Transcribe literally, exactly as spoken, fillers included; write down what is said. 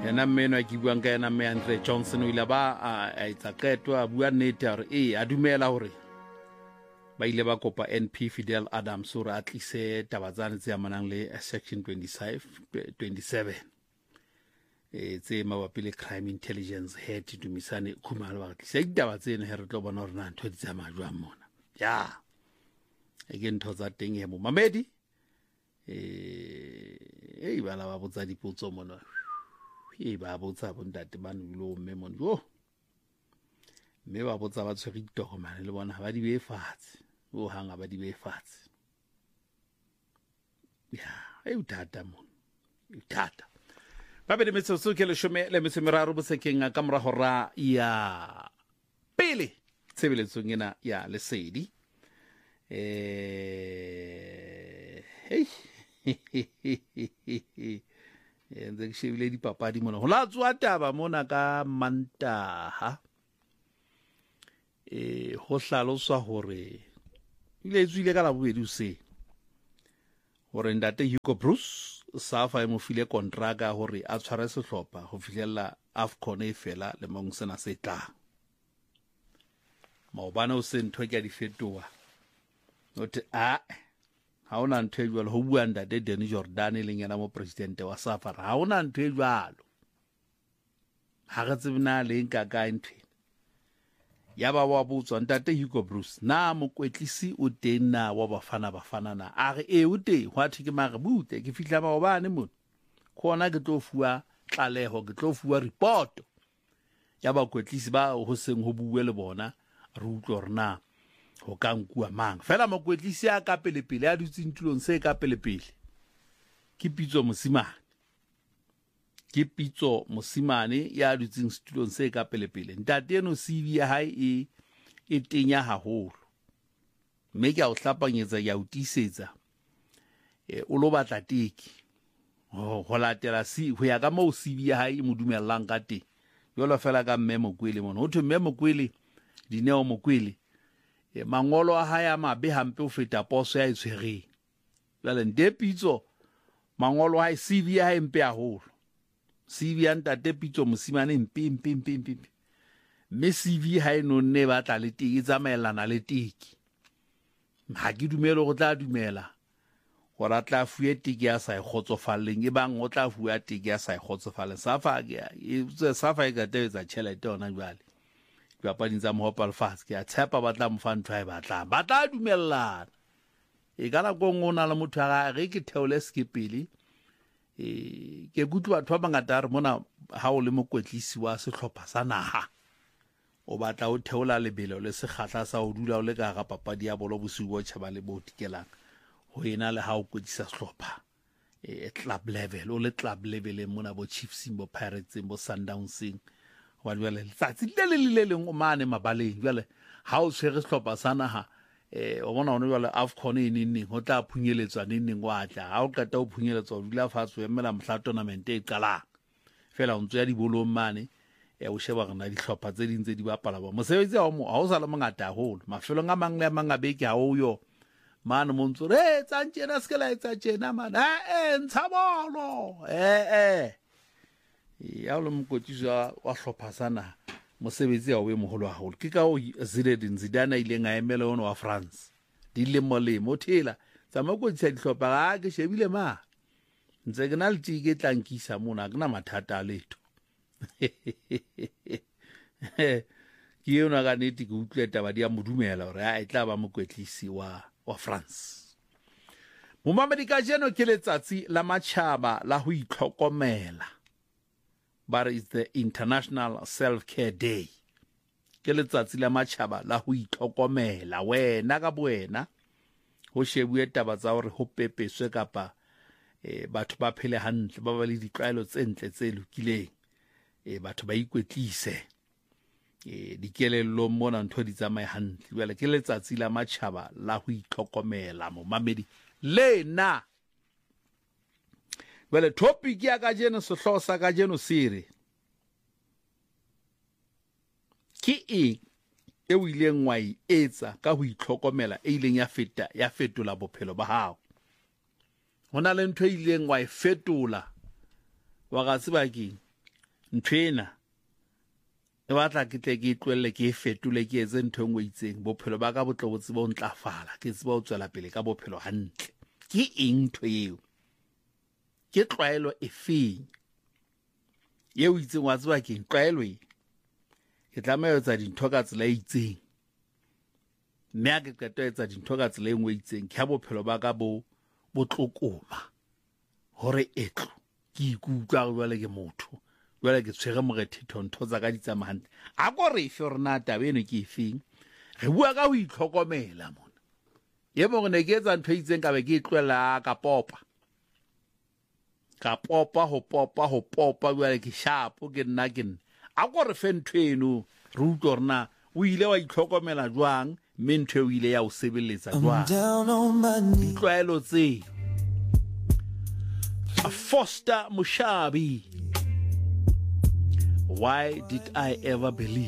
ena mmeno a ke buang ka ena mme Andre Johnson o ile ba a itsa qeto a bua nnete hore e a dumela hore ba ile ba kopa N P Fidel Adams hore a tlise tabatsane tse amanang le section twenty-five twenty-seven e tse mabapi le crime intelligence head Dumisane Khumalo ba tlisa ditaba tsene he re tlo bona hore na ntho di tsamaya jwang mona ya e ke ntho tsa teng he mo mamedi eh e bala ba botsa dipotso mona e ba botsa bontate ba nlo mme mona yo mme ba botsa ba tshwere ditokomane le bona ba di be fatshe o hanga ba di be fatshe ya e utata mona utata ba be metso so ke le shome le metso meraro bo se kenga ka mora hora ya pele tshebeletsong ena ya lesedi eh hey ntse ke shebile dipapadi mona ho la tswa taba mona ka Mantaha eh ho hlaloswa hore ile tswile ka la bobedi o se hore ndate Hugo Bruce Safa e mo file kontraka hore a tshware sehlopha ho fihlella AFCON e fela le mong sena se tlang maobana o se ntho ke a di fetoa note a ha ona ntho e jwalo ho bua ndate Danny Jordan le ngena mo president wa Safa ha ona ntho e jwalo ha ga tsebina le nka ka ntho ya ba wa botswa ntate Hugo Bruce na mokwetlisi o teng na wa bafana bafana na a re e o teng hwa thike mare bute ke fihla ba bane mo khona ke tlo fuwa tlaleho ke tlo fuwa report ya ba kwetlisi ba ho seng ho buwe le bona re utlwa rena ho ka nkua mang fela mokwetlisi ya ka pele pele ya dutse ntulong se ka pele pele ke Pitso Mosimane ke Pitso Mosimane ya dutse stulong se ka pele pele ntate eno C V ya hae e e tenya haholo mme ke a o hlapanyetsa ya o tisetsa e o lo batla teki ho latela si ho ya ka mo C V ya hae mo dumellang ka teng yolo fela ka mme Mokwele mona ho thwe mme Mokwele Dineo Mokwele e mangolo a hae a mabe hampe o feta poso ya itshwereng jwale nde Pitso mangolo a C V ya hae mpe haholo C V ya ntate Pitso Mosimane mpe mpe mpe mpe mme C V ha e no nne ba tla le tiki tsamaelana le tiki ha ke dumelo go tla dumela go ratla fuye tiki ya sa ikgotsofalleng e bang o tla fuya tiki ya sa ikgotsofalleng Safa ke e tse Safa e ka tebetsa tšhelete ona jwale dipapading tsa Mohopal Fast ke a tshepa ba tla mfa ntho e batlang ba tla dumellana e kana go ngona le motho ga re ke theole skepele e ke gutlu batho ba bangata re mona ha o le mokwetlisi wa sehlopha sa naha o batla o theola lebelo le sekgatla sa o dula o le ka ga papadi ya bolo bosiu bo tšhaba le bo tikelang ho ena le ha o kwetlisa sehlopha e club level o le club level mona bo Chiefs bo Pirates bo Sundowns wa jwale tsatsi le le le leng o mane mabaleng jwale ha o tshwere sehlopha sa naha eh o bona ona jwale AFCON e neng ho tla phunyeletswa neng wa tla ha o qeta o phunyeletswa o dula fatshe o emela mohla tournament e qalang fela o ntse ya dibolong mane e o sheba rena dihlopha tse ding tse di bapala ba mosebetsi ha o ha o sa le mangata haholo mafelong a mang le a mang a beke ha o yo mane mo ntse re tsa ntjena se ke la etsa tjena mana eh ntsha bolo eh eh ya lo mkotsiswa wa hlopha sana mosebetsi ha o e moholo haholo ke ka o Zinedine Zidane ile nga emela ona wa France di le molemo thela tsa makotsa dihlopha ga ke shebile ma ntse ke na le tike tlankisa mona ke na mathata letho ke yona ga neti ke utlwe taba di ya modumela hore a etla ba mokwetlisi wa wa France mo mamedi ka jeno ke letsatsi la matjhaba la ho itlhokomela but it's the International Self-Care Day ke letsatsi la matjhaba la ho itlhokomela wena ka boena ho shebuwe taba tsa hore ho pepeswe kapa eh batho ba phele hantle ba ba le ditlwaelo tse ntle tse lokileng eh batho ba ikwetlise eh dikelello mona ntho di tsamaye hantle jwale ke letsatsi la matjhaba la ho itlhokomela mo mamedi lena Well, topic ya ka jeno sehloho sa ka jeno sere ke e e o ileng wa e etsa ka ho itlhokomela e ileng ya feta ya fetola bophelo ba hao hona le ntho e ileng wa e fetola wa ga tseba keng ntwena e batla ke tle ke tlwelle ke fetole ke etse ntho engwe itseng bophelo ba ka botlo botse bo ntlafala ke tseba o tswela pele ka bophelo hantle ke eng ntho eo ke tlwaelo e feng yeo itseng wa tseba ke tlwaelo e ke tlameha etsa dintho ka tsela e itseng mme a ke qeta ho etsa dintho ka tsela e nngwe itseng ke ha bophelo ba ka bo botlokoma hore etlo ke ikutlwa jwale ke motho jwale ke tshwere morethetho ntho tsa ka di tsamahante a go re fe re na taba eno ke efeng re bua ka ho itlhokomela mona ye mo ne ke etsa ntho e itseng ka be ke tlwela ka popa ka popa ho popa ho popa jwale ke shapo ke nna ke nna a go re fe ntho eno re utlwa rena o ile wa itlhokomela jwang mme ntho o ile ya o sebeletsa jwang ditlwaelo tse Foster Mushabi. Why did I ever believe?